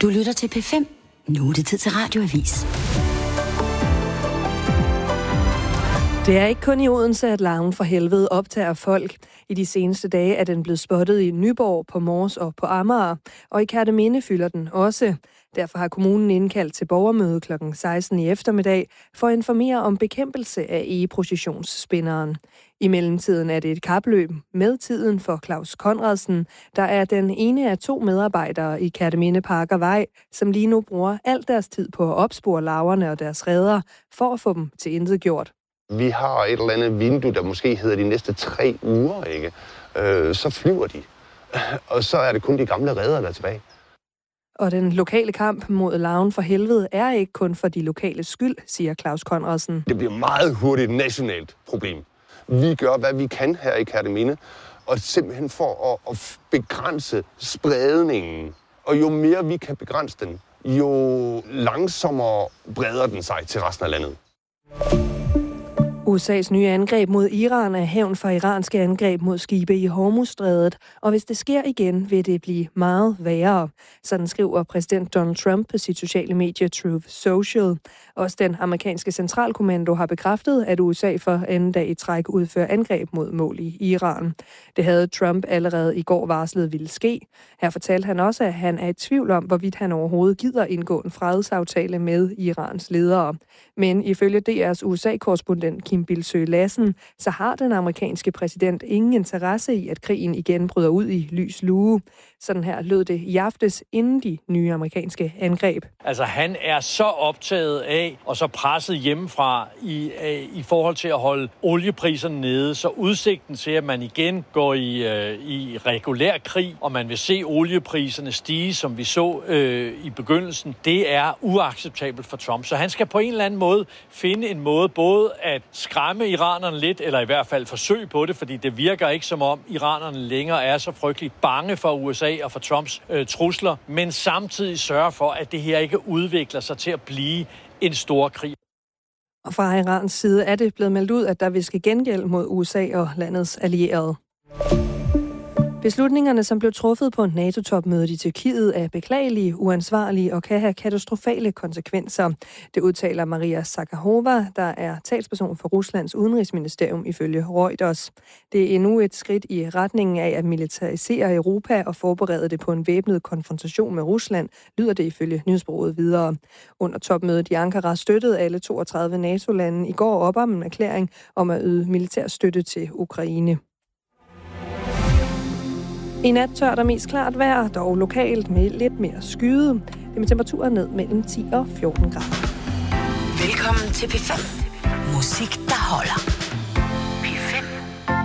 Du lytter til P5. Nu er det tid til Radioavis. Det er ikke kun i Odense, at larven for helvede optager folk. I de seneste dage er den blevet spottet i Nyborg, på Mors og på Amager, og i Kerteminde fylder den også. Derfor har kommunen indkaldt til borgermøde kl. 16 i eftermiddag for at informere om bekæmpelse af egeprocessionsspinderen. I mellemtiden er det et kapløb med tiden for Claus Conradsen, der er den ene af 2 medarbejdere i Kerteminde Park og Vej, som lige nu bruger al deres tid på at opspore larverne og deres reder for at få dem tilintetgjort. Vi har et eller andet vindue, der måske hedder de næste 3 uger, ikke? Så flyver de. Og så er det kun de gamle reder, der er tilbage. Og den lokale kamp mod larven for helvede er ikke kun for de lokale skyld, siger Claus Conradsen. Det bliver meget hurtigt et nationalt problem. Vi gør, hvad vi kan her i Kerteminde, og simpelthen for at begrænse spredningen. Og jo mere vi kan begrænse den, jo langsommere breder den sig til resten af landet. USA's nye angreb mod Iran er hævn for iranske angreb mod skibe i Hormuzstrædet, og hvis det sker igen, vil det blive meget værre. Sådan skriver præsident Donald Trump på sit sociale medie Truth Social. Også den amerikanske centralkommando har bekræftet, at USA for anden dag i træk udfører angreb mod mål i Iran. Det havde Trump allerede i går varslet ville ske. Her fortalte han også, at han er i tvivl om, hvorvidt han overhovedet gider indgå en fredsaftale med Irans ledere. Men ifølge DR's USA-korrespondent Kim Bildsøe Lassen, så har den amerikanske præsident ingen interesse i, at krigen igen bryder ud i lys lue. Sådan her lød det i aftes inden de nye amerikanske angreb. Altså han er så optaget af og så presset hjemmefra i forhold til at holde oliepriserne nede, så udsigten til, at man igen går i regulær krig, og man vil se oliepriserne stige, som vi så i begyndelsen, det er uacceptabelt for Trump. Så han skal på en eller anden måde finde en måde både at skræmme iranerne lidt, eller i hvert fald forsøge på det, fordi det virker ikke som om iranerne længere er så frygteligt bange for USA og for Trumps trusler, men samtidig sørge for, at det her ikke udvikler sig til at blive en stor krig. Og fra Irans side er det blevet meldt ud, at der vil ske gengæld mod USA og landets allierede. Beslutningerne, som blev truffet på NATO-topmødet i Tyrkiet, er beklagelige, uansvarlige og kan have katastrofale konsekvenser. Det udtaler Maria Zakharova, der er talsperson for Ruslands udenrigsministerium ifølge Reuters. Det er endnu et skridt i retningen af at militarisere Europa og forberede det på en væbnet konfrontation med Rusland, lyder det ifølge nyhedsbureauet videre. Under topmødet i Ankara støttede alle 32 NATO-lande i går op om en erklæring om at yde militær støtte til Ukraine. I nat tørt og mest klart vejr, dog lokalt med lidt mere skyde. Det med temperaturen ned mellem 10 og 14 grader. Velkommen til P5. Musik, der holder.